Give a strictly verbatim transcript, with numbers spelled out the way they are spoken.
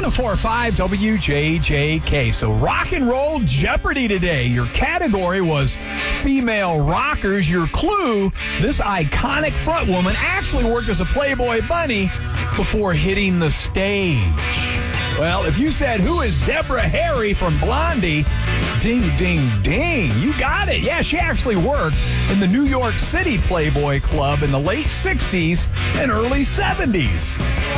oh four five W J J K. So rock and roll Jeopardy today. Your category was female rockers. Your clue, this iconic frontwoman actually worked as a Playboy bunny before hitting the stage. Well, if you said, who is Deborah Harry from Blondie? Ding, ding, ding. You got it. Yeah, she actually worked in the New York City Playboy Club in the late sixties and early seventies.